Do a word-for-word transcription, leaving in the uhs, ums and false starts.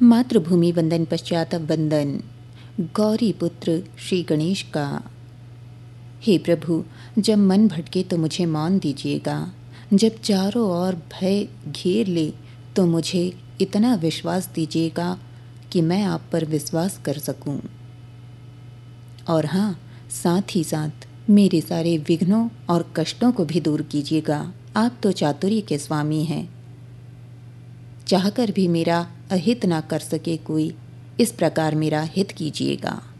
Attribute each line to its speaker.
Speaker 1: मातृभूमि वंदन पश्चात वंदन गौरी पुत्र श्री गणेश का। हे प्रभु, जब मन भटके तो मुझे मौन दीजिएगा। जब चारों ओर भय घेर ले तो मुझे इतना विश्वास दीजिएगा कि मैं आप पर विश्वास कर सकूं। और हाँ, साथ ही साथ मेरे सारे विघ्नों और कष्टों को भी दूर कीजिएगा। आप तो चातुर्य के स्वामी हैं। चाहकर भी मेरा अहित ना कर सके कोई, इस प्रकार मेरा हित कीजिएगा।